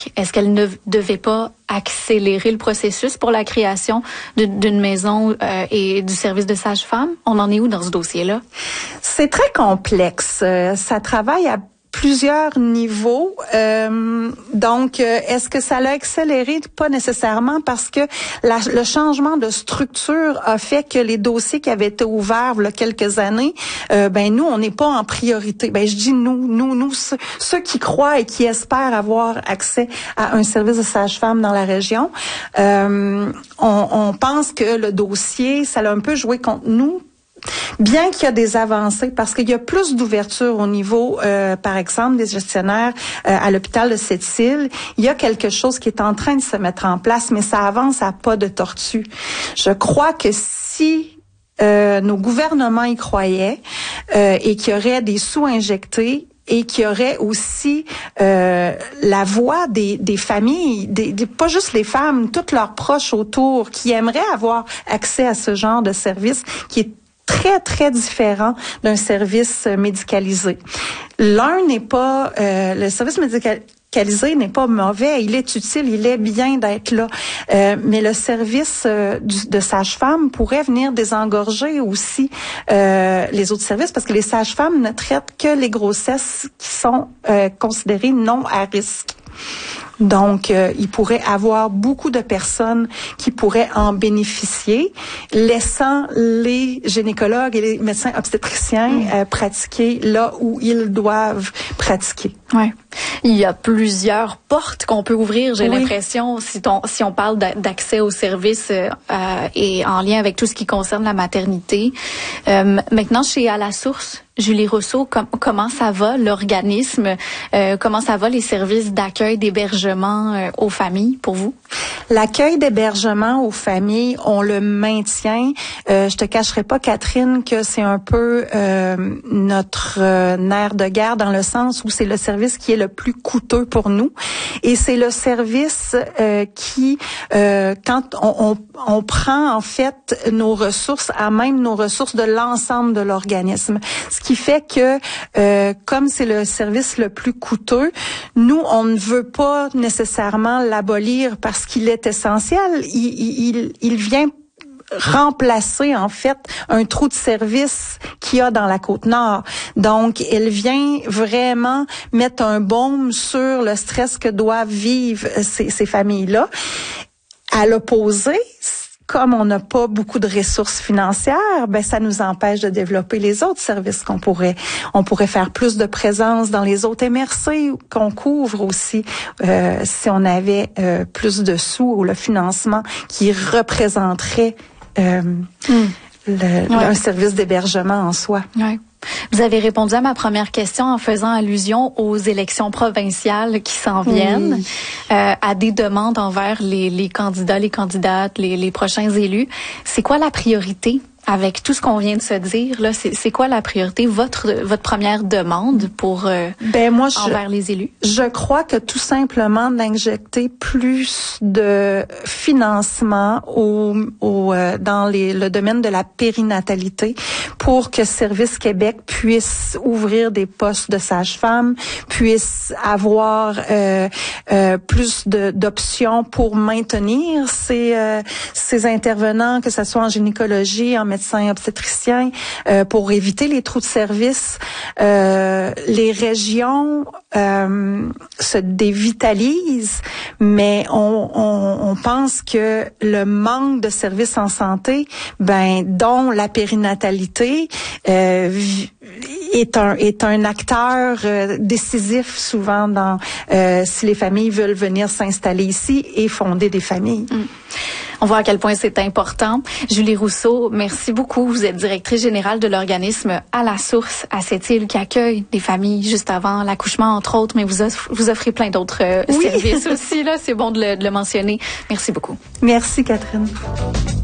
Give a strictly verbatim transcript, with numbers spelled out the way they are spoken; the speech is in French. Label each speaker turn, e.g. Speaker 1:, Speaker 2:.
Speaker 1: Est-ce qu'elle ne devait pas accélérer le processus pour la création d'une maison euh, et du service de sage-femme? On en est où dans ce dossier-là?
Speaker 2: C'est très complexe. Euh, ça travaille à plusieurs niveaux. Euh, donc, euh, est-ce que ça l'a accéléré? Pas nécessairement, parce que la, le changement de structure a fait que les dossiers qui avaient été ouverts il y a quelques années, euh, ben nous, on n'est pas en priorité. Ben je dis nous, nous, nous, ceux, ceux qui croient et qui espèrent avoir accès à un service de sage-femme dans la région, euh, on, on pense que le dossier, ça l'a un peu joué contre nous. Bien qu'il y a des avancées, parce qu'il y a plus d'ouverture au niveau, euh, par exemple, des gestionnaires euh, à l'hôpital de Sept-Îles, il y a quelque chose qui est en train de se mettre en place, mais ça avance à pas de tortue. Je crois que si euh, nos gouvernements y croyaient euh, et qu'il y aurait des sous injectés, et qu'il y aurait aussi euh, la voix des, des familles, des, des, pas juste les femmes, toutes leurs proches autour, qui aimeraient avoir accès à ce genre de service qui est très, très différent d'un service médicalisé. L'un n'est pas... Euh, le service médicalisé n'est pas mauvais, il est utile, il est bien d'être là. Euh, mais le service euh, du, de sage-femme pourrait venir désengorger aussi euh, les autres services, parce que les sages-femmes ne traitent que les grossesses qui sont euh, considérées non à risque. Donc, euh, il pourrait avoir beaucoup de personnes qui pourraient en bénéficier, laissant les gynécologues et les médecins obstétriciens mmh. euh, pratiquer là où ils doivent pratiquer.
Speaker 1: Ouais. Il y a plusieurs portes qu'on peut ouvrir, j'ai
Speaker 2: oui.
Speaker 1: l'impression, si, ton, si on parle d'accès aux services euh, et en lien avec tout ce qui concerne la maternité. Euh, maintenant, chez À la Source, Julie Rousseau, com comment ça va l'organisme? Euh, comment ça va les services d'accueil, d'hébergement euh, aux familles pour vous?
Speaker 2: L'accueil d'hébergement aux familles, on le maintient. Euh, je te cacherai pas, Catherine, que c'est un peu euh, notre euh, nerf de guerre, dans le sens où c'est le service qui est le plus coûteux pour nous. Et c'est le service euh, qui, euh, quand on, on, on prend en fait nos ressources, à même nos ressources de l'ensemble de l'organisme. Ce qui fait que, euh, comme c'est le service le plus coûteux, nous, on ne veut pas nécessairement l'abolir parce qu'il est essentiel. Il, il, il vient remplacer en fait un trou de service qu'il y a dans la Côte-Nord. Donc, elle vient vraiment mettre un baume sur le stress que doivent vivre ces, ces familles-là. À l'opposé, comme on n'a pas beaucoup de ressources financières, ben ça nous empêche de développer les autres services qu'on pourrait. On pourrait faire plus de présence dans les autres M R C qu'on couvre aussi, euh, si on avait euh, plus de sous ou le financement qui représenterait euh, mm. le, ouais. un service d'hébergement en soi.
Speaker 1: Ouais. Vous avez répondu à ma première question en faisant allusion aux élections provinciales qui s'en viennent, oui. euh, à des demandes envers les, les candidats, les candidates, les, les prochains élus. C'est quoi la priorité? Avec tout ce qu'on vient de se dire, là, c'est, c'est quoi la priorité, votre votre première demande pour euh,
Speaker 2: ben moi, je,
Speaker 1: envers les élus?
Speaker 2: Je crois que tout simplement d'injecter plus de financement au, au euh, dans les, le domaine de la périnatalité pour que Service Québec puisse ouvrir des postes de sage-femme, puisse avoir euh, euh, plus de, d'options pour maintenir ces euh, ces intervenants, que ce soit en gynécologie, en médecins obstétriciens, euh, pour éviter les trous de service. Euh, les régions euh, se dévitalisent, mais on, on, on pense que le manque de services en santé, ben dont la périnatalité, euh, est un est un acteur euh, décisif souvent dans euh, si les familles veulent venir s'installer ici et fonder des familles.
Speaker 1: Mmh. On voit à quel point c'est important. Julie Rousseau, merci beaucoup. Vous êtes directrice générale de l'organisme À la Source à Sept-Îles qui accueille des familles juste avant l'accouchement, entre autres, mais vous offrez, vous offrez plein d'autres euh, oui. services aussi. Là, c'est bon de le, de le mentionner. Merci beaucoup.
Speaker 2: Merci, Catherine.